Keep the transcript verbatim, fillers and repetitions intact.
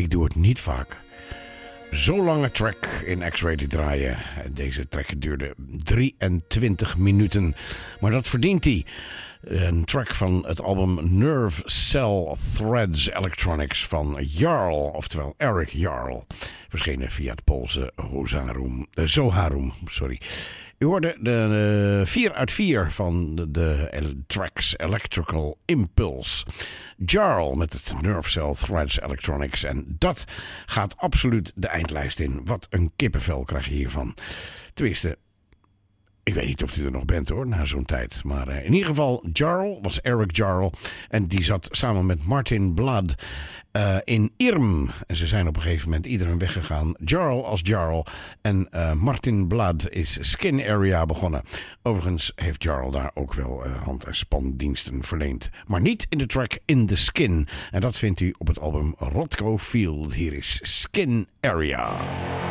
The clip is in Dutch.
ik doe het niet vaak. Zo'n lange track in X-Rated draaien. Deze track duurde drieëntwintig minuten. Maar dat verdient hij. Een track van het album Nerve Cell Threads Electronics van Jarl, oftewel Eric Jarl. Verschenen via het Poolse Rosarum, uh, Zoharum, sorry. U hoorde de vier uit vier van de, de tracks Electrical Impulse. Jarl met het Nerve Cell Threads Electronics. En dat gaat absoluut de eindlijst in. Wat een kippenvel krijg je hiervan. Tenminste, ik weet niet of u er nog bent hoor, na zo'n tijd. Maar uh, in ieder geval, Jarl was Eric Jarl. En die zat samen met Martin Blood uh, in Irm. En ze zijn op een gegeven moment iedereen weggegaan. Jarl als Jarl. En uh, Martin Blood is Skin Area begonnen. Overigens heeft Jarl daar ook wel uh, hand- en spandiensten verleend. Maar niet in de track In The Skin. En dat vindt u op het album Rothko Field. Hier is Skin Area.